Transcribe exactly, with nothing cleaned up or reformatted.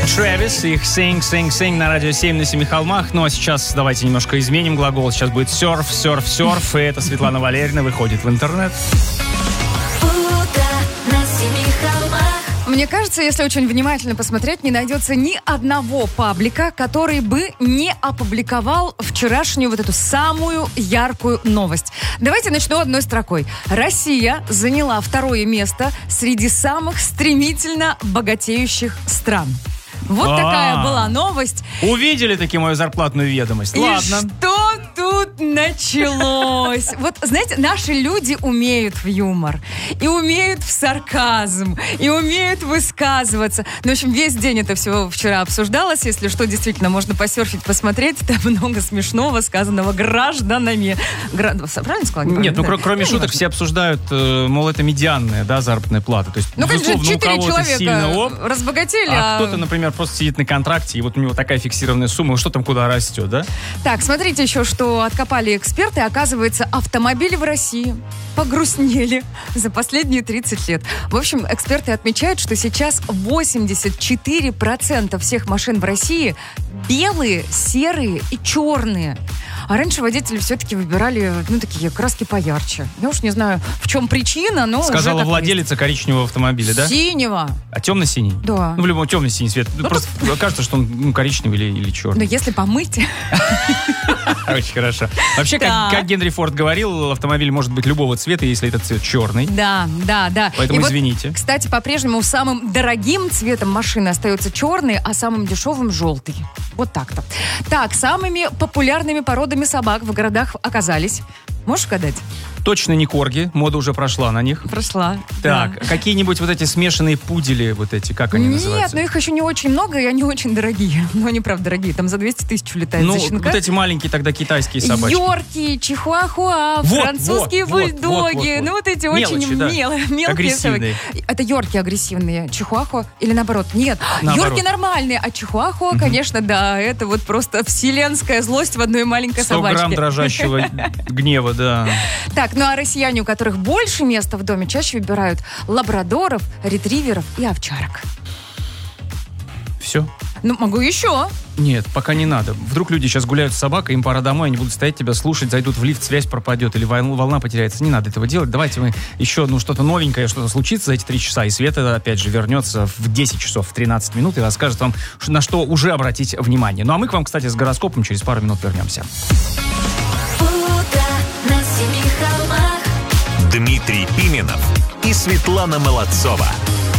Трэвис, их Sing, Sing, Sing на радио семь на семи холмах. Ну а сейчас давайте немножко изменим глагол. Сейчас будет серф, серф, серф. И это Светлана Валерьевна выходит в интернет. Мне кажется, если очень внимательно посмотреть, не найдется ни одного паблика, который бы не опубликовал вчерашнюю вот эту самую яркую новость. Давайте начну одной строкой. Россия заняла второе место среди самых стремительно богатеющих стран. Вот А-а-а. такая была новость. Увидели таки мою зарплатную ведомость. И Ладно. что тут началось? Вот, знаете, наши люди умеют в юмор, и умеют в сарказм, и умеют высказываться. Ну, в общем, весь день это все вчера обсуждалось. Если что, действительно, можно посерфить, посмотреть. Там много смешного, сказанного гражданами. Гра... Правильно сказала? Нет, ну, да? кроме ну, шуток, все обсуждают, мол, это медианная, да, заработная плата. То есть, ну, конечно, безусловно, у четыре кого-то сильно человека оп, разбогатели. а, а кто-то, например, просто сидит на контракте, и вот у него такая фиксированная сумма, что там куда растет, да? Так, смотрите еще, что откопали эксперты. Оказывается, автомобили в России погрустнели за последние тридцать лет. В общем, эксперты отмечают, что сейчас восемьдесят четыре процента всех машин в России белые, серые и черные. А раньше водители все-таки выбирали, ну, такие краски поярче. Я уж не знаю, в чем причина, но Сказала уже владелица коричневого автомобиля, да? Синего. А темно-синий? Да. Ну, в любом темно-синий цвет. Ну, Просто так... кажется, что он ну, коричневый или, или черный. Но если помыть... Очень хорошо. Вообще, как, как Генри Форд говорил, автомобиль может быть любого цвета, если этот цвет черный. Да, да, да. Поэтому И извините. Вот, кстати, по-прежнему самым дорогим цветом машины остается черный, а самым дешевым желтый. Вот так-то. Так, самыми популярными породами собак в городах оказались. Можешь угадать? Точно не корги, мода уже прошла на них. Прошла. Так, да. Какие-нибудь вот эти смешанные пудели, вот эти, как они Нет, называются? но их еще не очень много, и они очень дорогие. Но они, правда, дорогие. Там за двести тысяч улетают Ну, за щенка. вот эти маленькие тогда китайские собачки. Йорки, чихуахуа, Вот, французские вот, бульдоги. вот, вот, вот. Ну, вот эти Мелочи, очень да. мел- мелкие Агрессивные. собаки. Это йорки агрессивные. Чихуахуа или наоборот? Нет, Наоборот. йорки нормальные, а чихуахуа, угу. конечно, да, это вот просто вселенская злость в одной маленькой сто собачке. грамм дрожащего гнева, да. Так, ну а россияне, у которых больше места в доме, чаще выбирают лабрадоров, ретриверов и овчарок. Все? Ну, могу еще. Нет, пока не надо. Вдруг люди сейчас гуляют с собакой, им пора домой, они будут стоять тебя слушать, зайдут в лифт, связь пропадет или волна потеряется. Не надо этого делать. Давайте мы еще, ну, что-то новенькое, что-то случится за эти три часа, и Света, опять же, вернется в десять часов в тринадцать минут и расскажет вам, на что уже обратить внимание. Ну, а мы к вам, кстати, с гороскопом через пару минут вернемся. Дмитрий Пименов и Светлана Молодцова.